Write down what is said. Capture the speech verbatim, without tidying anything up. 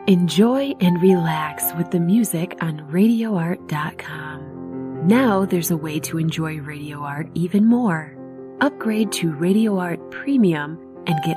Enjoy and relax with the music on radio art dot com. Now there's a way to enjoy Radio Art even more. Upgrade to Radio Art Premium and get